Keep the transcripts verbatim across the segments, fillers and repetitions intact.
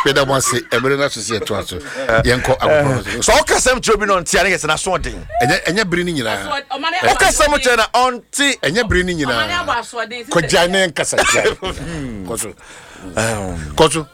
Peda mo say emre na so se to aso. Yenko akoko. So oka sam chobi no ntia na na so den. Enye enye biri ni nyina. Oka sam che na onti enye biri ni nyina. Ko jane nkasa ja. Koso. Koso.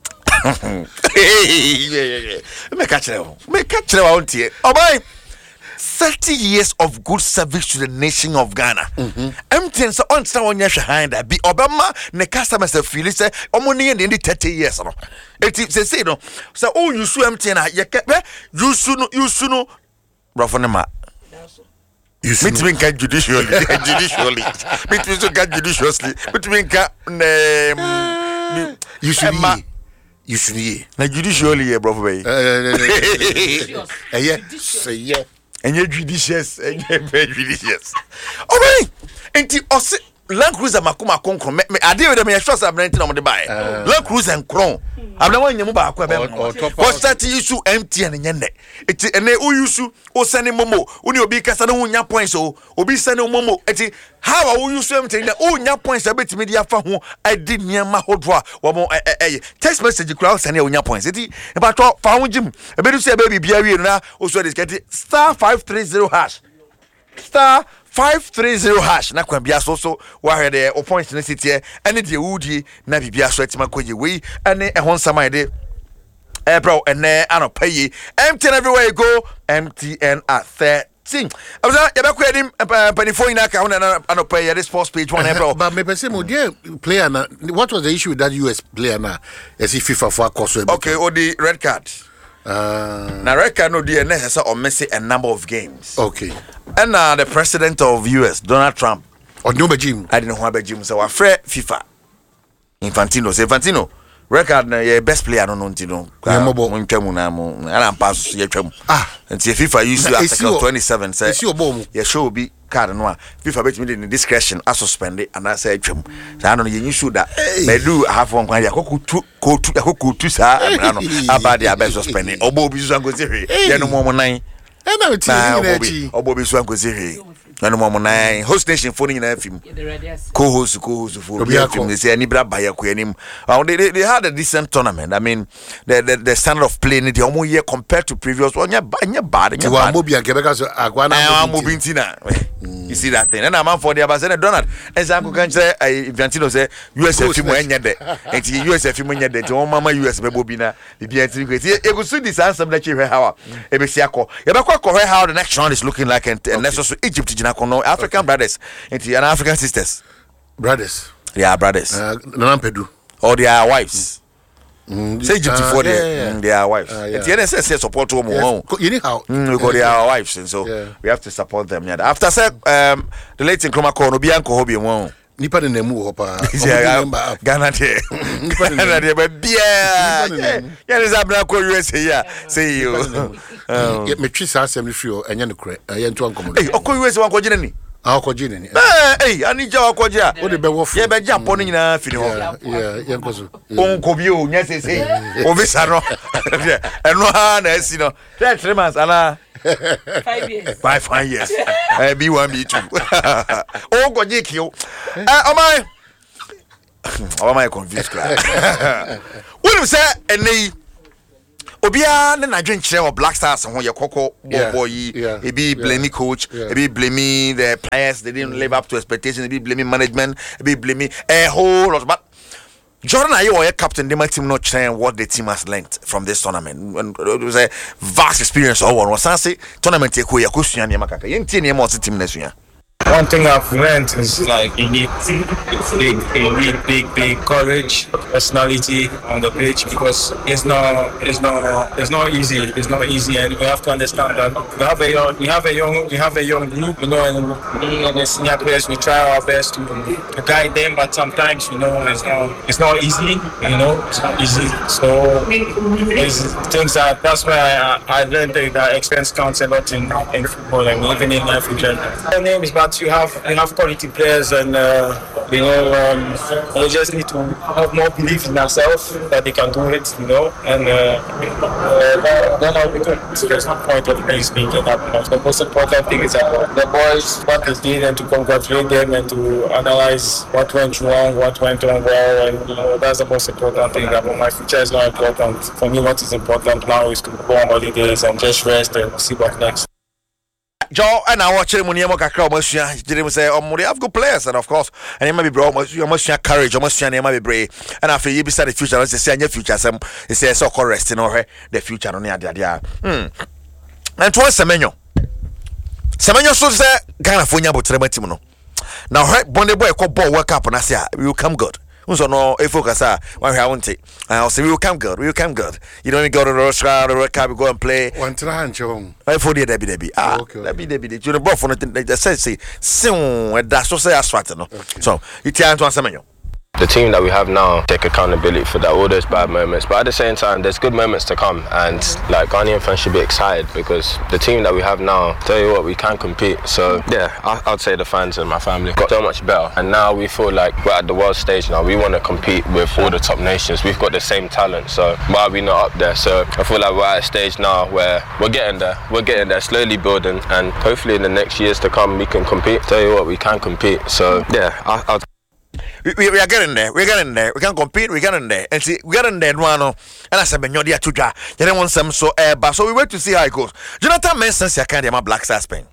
Me catch them. Me catch them out here. Oh boy. thirty years of good service to the nation of Ghana. Mm-hmm. M T N so on sta wonya hwe that be Obama ne customers feel say omoni in the thirty years no. It say say no. So oh you su M T N ye you su no you su no brofo ne ma. You see, me can judicially, judicially. Me to can judiciously. Me to can um. You should be. You should be. Na judicially, yeah, brother. Eh, yeah. Say yeah. And you judicious, and you very judicious. Alright. Enti ose Land Cruiser makuma konkro me I dey with them me sure say I'm renting on the buy. Land Cruiser and Kron. I'm the one nyemu ba akwa be. For start issue M T N nyende. Eti ene o use o send momo. Uni obi kasa no nya points o. Obi send momo. Eti how o use M T N o nya points abetimi dia fa ho adi niam hodro a wo mo eh text message crowd send o nya points. Eti e ba to fa ho jim. E be do say baby bia wi na o so dis get star five three zero hash. Star five three zero hash na kwa bia so so wa hwede o point na sitie ene de wudi na bibia so atima kwaye we ene e hon sama de eh bro ene anopa yi M T N everywhere you go M T N at thirteen abza ya be kwa dim panifo ina ka hon na anopa yi this sports page one bro but me person mo dear player na what was the issue with that U S player na as if FIFA for course okay or the red card. Uh, now, reckon no D N S or missing a number of games. Okay. And uh, the president of U S, Donald Trump, or no Jim. I didn't know about Jim. So, I afraid FIFA. Infantino, say Infantino. Record na your best player no ntino. Mo ntwamu na mo. Ana pass ye twam. Ah, nti FIFA use article twenty-seven say. Ye show be card no a FIFA bet me the discretion a suspend it and I say twam. Sa no ye use that. Me do have one kwan ya kokutu kotu kokutu sa no abade abe suspend it. Obo bi so ankosi hwe. Ye no mo mo nan. E na ti ni echi. Obo bi so ankosi hwe. No mo mo nan host nation phone na film co-host co-host for film they say any bra buy ko anim they, they they had a decent tournament. I mean the the, the standard of play the omo year compared to previous one nya nya bad nya bad mobi ankebeka so agwa na mobi ntina you see that thing and I'm for the ambassador Donald and say can say Infantino say U S film nya de enti U S film nya de enti mama U S be bobi na bibia enti kweti e go so this answer na chehwe how e be siako e be kwa kwa how the next round is looking like and next so Egypt no African brothers and African sisters brothers yeah brothers uh, Nampedu or their wives mm, say Egypt uh, for yeah, their yeah, yeah. their wives uh, yeah. the N S S support to yes. You know how mm, we got their wives and so yeah. We have to support them yeah. After say um the late Nkrumah ko no bi anko hobi won nipa ne nemu ho pa Ghana de nipa ne Ghana de bia yeah is abna ko U S A yeah say you me twi sa asem free o enye ne kure ye nto ankomo eh okọ U S wan ko gine ni ah ko gine ni eh eh ani ja ko ja o de be wo ye be ja po ni nyina fini ho yeah ye nkoso onko bi o nya se se o visa no eno ha na asi no three months ala five years five five years eh B one B two o go je ki o eh o my o my confused cry when say eni obia na nadwen kire o Black Stars ho ye kokko boy e be blaming coach e be blaming the players they didn't live up to expectations e be blaming management e be blaming a whole lot but Jordan Ayew or captain the team not sharing what the team has learned from this tournament and it was a vast experience all one was say tournament e ko ya kosua ne makaka ye ntie ne mo team na sua. One thing I've learned is like you need big, big, big, big courage, personality on the pitch because it's not, it's not, it's not easy. It's not easy, and we have to understand that we have a young, we have a young, we have a young group, you know, and me and the senior players we try our best to, to guide them, but sometimes you know it's not, it's not easy. You know, it's not easy. So it's things that that's why I, I learned that experience counts a lot in, in football and even in life in general. My name is but you have you have quality players, and uh, you know um, we just need to have more belief in ourselves that they can do it, you know, and uh, uh, then I'll be good. So there's no point of me speaking that much. The most important thing is that the boys, what they did, and to congratulate them and to analyze what went wrong, what went on well, and you know, that's the most important thing. That my future is not important. For me, what is important now is to go on holidays and just rest and see what next. Joe and I watch him when you make a crowd. Did say, "Oh, we have good players, and of course, and you might be brave. You must have courage. You must have be brave. And after you beside the future, let's say your future. Some it says so correct, you know, the future on the idea. Hmm. And towards Semenyo, Semenyo so say Ghana for you about Trematimono. Now, right, Bonnie boy, call ball work up, and I say we will come good. So no, if focus ah, why I want it. I'll say we will come good. We will come good. You don't even go to the Russia, the Red Cup, go and play. One try, John. I for the Debbie Debbie. Ah, Debbie Debbie. You know, both on it. They say, say, soon. That's what say asphalt. No. So you tell to answer me. The team that we have now take accountability for that, all those bad moments, but at the same time there's good moments to come, and like Ghanaian fans should be excited because the team that we have now, tell you what, we can compete. So yeah, I, I'd say the fans and my family got so much better, and now we feel like we're at the world stage now. We want to compete with all the top nations. We've got the same talent, so why are we not up there? So I feel like we're at a stage now where we're getting there, we're getting there, slowly building, and hopefully in the next years to come we can compete. Tell you what, we can compete. So yeah, I, I'll We, we, we are getting there. We're getting there. We can compete. We're getting there. And see, we're getting there. No, and I said, "Benyo dia tuja." You don't want some so air, but so we wait to see how it goes. Jonathan Mensah say, "Can't my Black Stars Spain."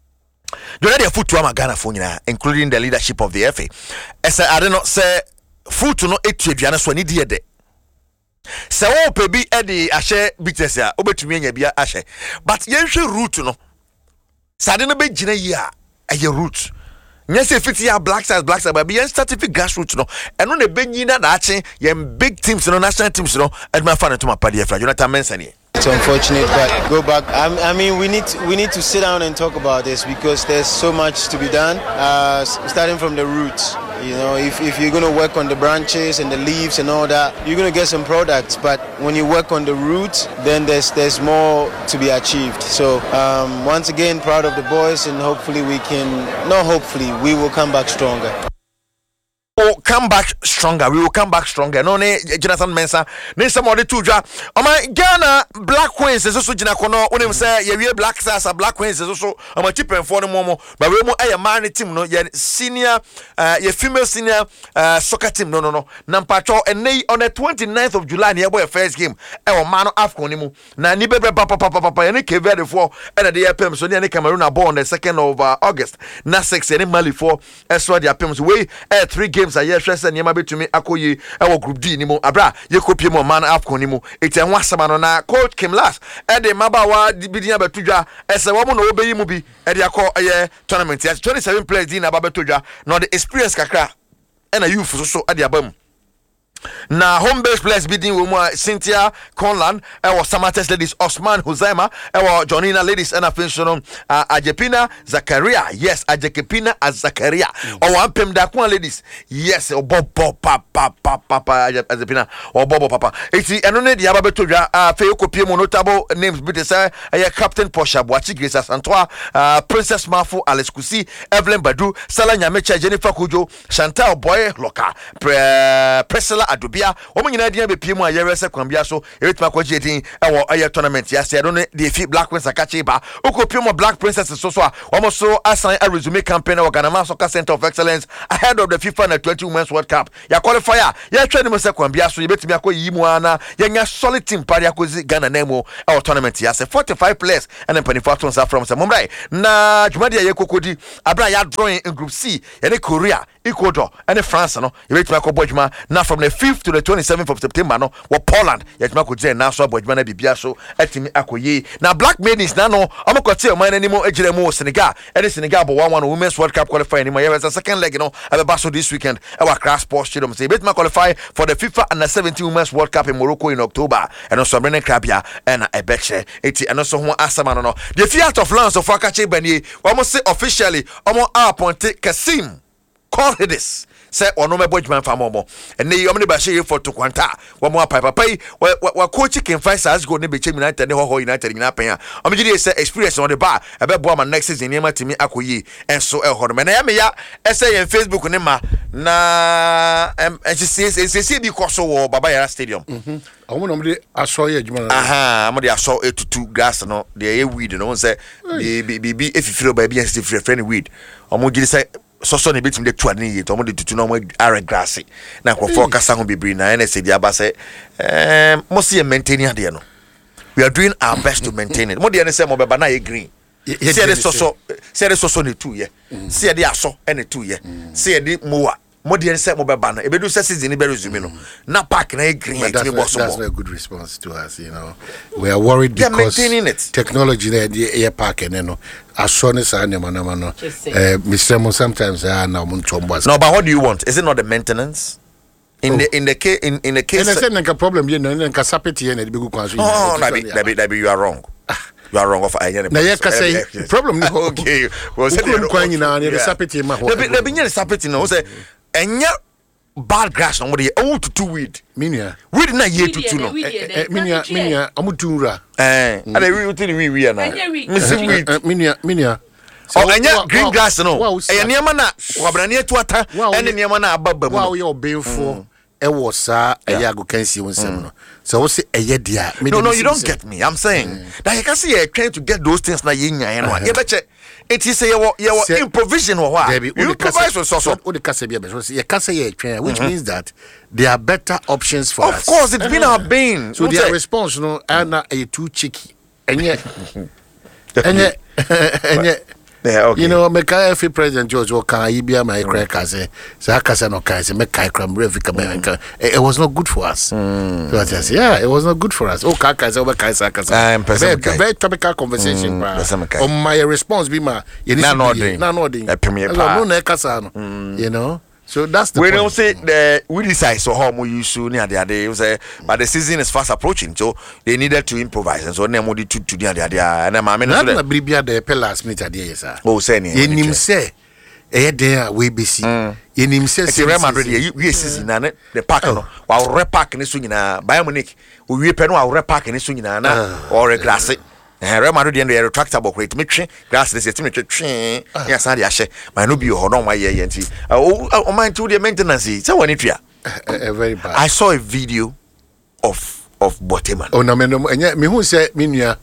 You know, they foot to my Ghana for including the leadership of the F A. I said, "I don't know. Say foot to no eight Diana so ni die de." Say, "Oh, baby, Eddie, I share bitters ya. Obe to me and ya ashe." But you should root no. Say, I don't know be jina ya. A your root. Yes, if it's your Black Stars, Black Stars, but be certificate grassroots, no, and on the big yina that yen big teams, no national teams, no, and my fan to my party, Jonathan Mensah. It's unfortunate, but go back. I, I mean, we need to, we need to sit down and talk about this because there's so much to be done. Uh, starting from the roots, you know, if if you're going to work on the branches and the leaves and all that, you're going to get some products. But when you work on the roots, then there's there's more to be achieved. So um, once again, proud of the boys, and hopefully we can. No, hopefully we will come back stronger. Oh, come back stronger. We will come back stronger. No, ne Jonathan Mensah. Ne somebody to ja. Oh my Ghana Black Queens is also Jina Kono. When him say ye Black Stars are Black Queens is also I'm a chip and for the momo. But we mo a man team no ye senior uh ye female senior uh soccer team no no no. Nampacho and nay on the twenty-ninth of July near boy first game. E o man Afcon ni mu. Na ni bebe papa papa papa ye Cape Verde for and the apem so ni Cameroon are born the second of uh, August. Na six ni Mali for eswa the apem so we eh three games a year stress and yema betumi akoyi e group D ni mu abra ye kopie mo man Afcon ni mu eti enwa asama no na coach Kim Last e de mabawa bidinya betudwa ese wo mo no obeyi mu bi e de akọ ye tournament ya twenty-seven players din na babetudwa no the experience kakra e na youth so so ade abam na home base players bidding with more Cynthia Conlan, our Samates ladies Osman Huzaima, our Johnina ladies and a pension uh, Ajepina Zakaria, yes, Ajekepina as Zakaria, or one Pem Dakwan ladies, yes, or Bob Papa Papa Papa Ajepina or Bobo Papa. It's the Anone Diababetuja, uh, Feyoko Piemo notable names, but say a Captain Posha Boachi Grisa Santois, uh, Princess Mafu Alice Kusi, Evelyn Badu, Salanya Mecha, Jennifer Kujo, Chantal Boy Loka, Presela Adubia, woman in idea be P M a year Kwambia so, Erit Makoji edin, our air tournament. Yes, I don't know the feet Black Prince Akachiba, Oko Pimo Black Princess so so, almost so assign a resume campaign or Ganama Soccer Center of Excellence ahead of the FIFA and twenty Women's World Cup. Ya qualifier, ya train Mose Kwambia so you bet me ako Yimuana, ya solid team party akozi Ghana Nemo our tournament. Yes, forty-five players and then twenty-four tons are from Mumbai. Na Jumadia Yekokodi, Abra ya drawing in Group C, and Korea, Ecuador, and France. No, you bet me ako Bojma now from the fifth to the twenty-seventh of September. No, or Poland, Yatmako Jen, now so Bojmana Bibiaso, Etimi Akoye. Now, Black Maidens, now no, I'm not going to tell my anymore, Ejiremo, Senegal, and Senegal, but one Women's World Cup qualifying in my area as a second leg, you know, at the Basso this weekend. Our class sports stadium say, bet my qualify for the FIFA and the seventeen Women's World Cup in Morocco in October, and also Brennan Krabia and a betche, eighty, and also one Asamano. The Fiat of Lance of Fakache Benny, almost say officially, almost appointed Kasim. Call it this. say ono me bodjman fa momo ene yi omne ba hye for to kwanta wo mo papa pai wa coach chicken fries as go ne be chem United ne ho ho United nyina pen a omgidi say experience on the bar e be bo ma next season ne ma timi akoyi enso e ho no me na ya me ya e say en Facebook ne ma na em en se se se bi koso wo Baba Yara Stadium mhm omo no me aso ye adwuma aha mo de aso etutu grass no de e weed no say bi bi bi efifiro ba bi en se friend weed omo gidi say so so ne betim de tuade ne yet omo de tutu no mo are grass na kwofo kasa ho bibiri na N S A di aba say em mo se maintain ade no we are doing our best to maintain it mo de ne say mo beba na ye green see de so so see de so so ne tu ye see de aso ene tu ye see de moa mo de say mo beba na e be do say season be resume no na park na green and me boss. That's not a good response to us, you know. We are worried because it. technology there the air park and you know as soon as I am no eh Mister Mo sometimes ah na mo ntombo. No, but what do you want? Is it not the maintenance? In oh. the in the case in in the case and I said nka problem you know nka sapeti and the big kwanso. Oh, that be that be that be you are wrong. You are wrong of I na ye ka say problem no okay. Well said you kwan nyina na the sapeti ma ho. There be there be the sapeti no say enya bad grass no dey o tutu weed minia weed na ye tutu no minia minia amutunra eh ada we uti we we na miss weed minia minia oh enya green grass no e niam na wabrane atuata ene niam na ababa mu wow ye obenfo e wo sa e ago kansi wonsem no so wo se eye dia no no you don't get me I'm saying that you can see you trying to get those things na ye nyan no ye beche it is your your improvisation or what you improvise so so o de kasa bia be so ye kasa ye twen which means that there are better options for of us. Of course it's been our bane so their response no na a too cheeky enye enye enye yeah, okay. You know, me kai fi President George Oka ibia my cry kase so kase no kai se me kai kram revika me it was not good for us. Mm. So I say yeah, it was not good for us. Oka kase oba kai sa kase very, very topical conversation mm, on my response be ma you need na to na no no no na kasa no you know. So that's the we point. don't say the we decide so how we use soon near the day say but the season is fast approaching so they needed to improvise and so them would to to the day and I'm mean so na bribia the last minute there sir oh say ye nim say eh there we be see ye nim say say Real Madrid we season na the park no wa repark ni so nyina Bayern Munich we pe no wa repark ni so nyina na or grass eh Real Madrid dey retractable crate me twe grass dey say me twe ya san dey ahye man no bi ho no wa ye ye nti o man to the maintenance say woni twa very bad. I saw a video of of Boteman. Oh no me no me who say me nua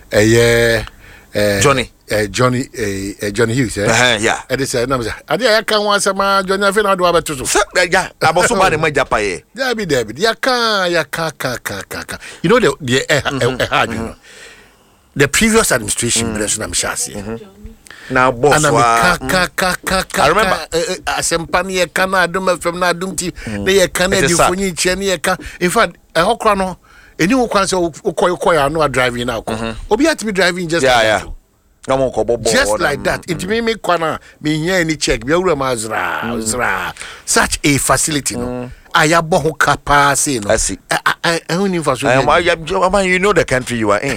eh eh Johnny eh Johnny eh Johnny Hughes eh uh, yeah e dey say na me say ade ya kan wan say ma Johnny afi na do abeto so yeah aboso ba ne ma japa ye there be there be ya kan ya ka ka ka ka you know the the eh eh hard you know the previous administration bless na me shase now boss wa ka ka ka ka I remember asempa ne kan adum fm na adum ti ne ye kan e di fonyi che ne ye kan in fact e hokra no eni wo kwan say ukoy ukoy anu driving now obi at me driving just yeah yeah no just like that it me me kwana me here any check be awura mazra zra such a facility no ayabo ho capacity no I only for so you know the country you are in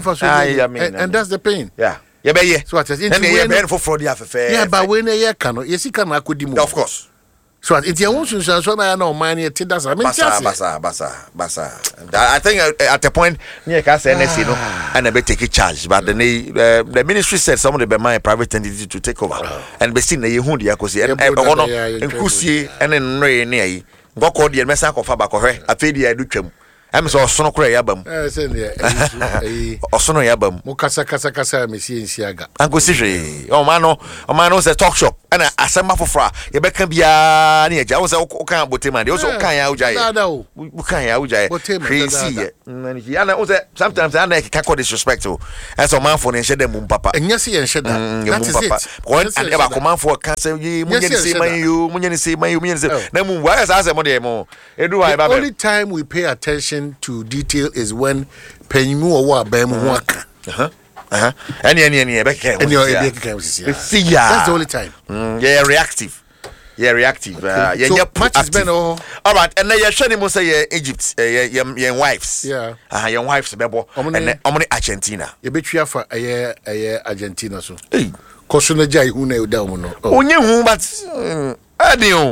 and that's the pain yeah yeah be yeah so what is it yeah be for fraud ya fefe yeah but when you can no yes can akodi mu of course so it you want to so na no man it that's I mean basa basa basa basa I think at a point near ka say N S A no and be take charge but the uh, the ministry said somebody be my private entity to take over and be seen na ye hu dia ko say ono nkusie ene nre ne ayi ngoko de mesa ko fa ba ko hwe afedi ya du twam am so osono kura ya bam eh say ne osono ya bam mo kasa kasa kasa me si ensiaga anko si hwe o ma no o ma no say talk shop ana asema fofora ye be kan bia na ye ja wo say o kan Boteman de o so kan ya ujaye o kan ya ujaye crazy ye ana o say sometimes ana e ka ko disrespect o and so man for ne shede mum papa enya se ye sheda that is it ko and e ba ko man for kan say ye munye ni say man you munye ni say man you munye ni say na mum wa say say mo de mo edu wa ba the only time we pay attention to detail is when penyimu owo abam ho aka uh-huh uh-huh any any any be can any any can see that's the only time mm, yeah reactive yeah reactive uh, yeah so yeah match has been all all right and then you shani mo say yeah Egypt uh, yeah yeah yeah wives yeah uh your wives bebo and then omni Argentina you betwea for eh eh Argentina so hey koso na jai hu na uda mu no onye hu but ade o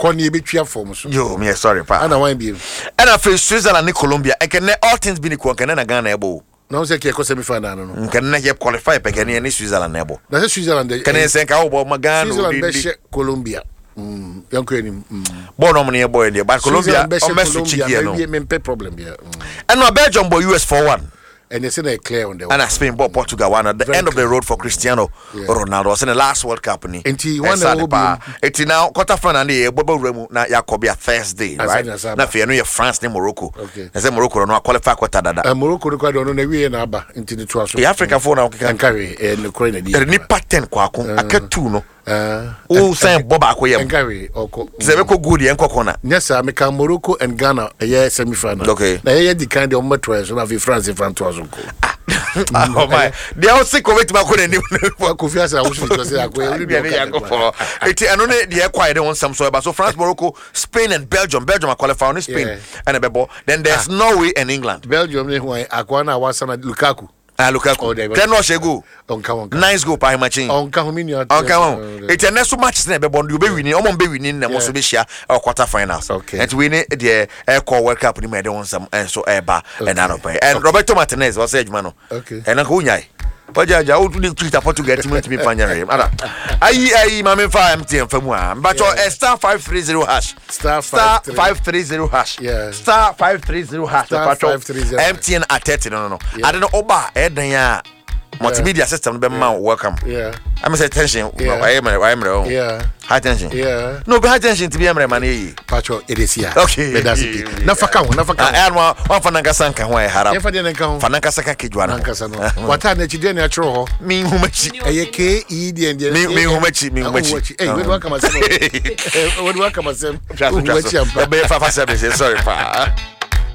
Corny between forms. Yo, me sorry, pa. And I want be. And I feel Switzerland and Colombia. I can all things be equal. Can I Ghana able? No, say Keko semi final. No, can I get qualified? Can any Switzerland able? That's Switzerland. Can I say how about Magana? Switzerland, Colombia. Mm, young Queen. Born on my boy, but Colombia, Colombia, me pay problem here. And no Belgium boy U S for one. And they say they clear on the and I Spain bought Portugal one at the Very end clear. Of the road for Cristiano yeah. Ronaldo was in the last World Cup. And he won the It's now quarter final and the Bobo Remu na Yakobia Thursday, right? Now for you France and Morocco. Okay. I say Morocco no qualify quarter that. And Morocco required on the way and Abba into the trust. The Africa for now can carry and Ukraine. The ni pattern kwako aketu no. Uh, oh, say Boba Koyam. Carry or Zebeko good and Kokona. Yes, sir. I can Morocco and Ghana a year semi final. Okay. Now, here the kind of matches of France in France was. Oh my! They are sick of it. My couldn't even. Kofi Asah, which was say, "I go for." It's another. They are quiet on some soil, but so France, Morocco, Spain, and Belgium. Belgium are qualified in Spain, and a bebo. Then there's Norway and England. Belgium, why Akwana was on Lukaku. Ah, Lukaku. Then no shegu. Nice go by machine. On Kahumini. On Kahum. It's a next match. Never bond. You be winning. Omon be winning. And also be share our quarterfinals. Okay. And we need the air call World Cup. We made on some and so air bar and another. And Roberto Martinez was edge man. Okay. And Uncle Nyai. Pajaja, how do you treat a to get him to be Panyari? I, I, Mamma Five M T M from one, but your star five three zero hash, star five three zero hash, yeah, star five three zero hash, star five three zero M T N at thirty. No, no, no. I don't know. Oba, Edna, multimedia system, be man, welcome. Yeah, I'm saying tension. I am, I am, yeah, high tension. Yeah, no, high tension to be a money. Pacho, it is here. Okay, that's it. Nafaka, Nafaka. I am one for Nangasanka, why I had if I didn't count Fanakasaka Kidwana. What time did you natural? Me, who much? A K E D and me, who much? Me, who much? Hey, welcome, welcome, welcome, Sorry,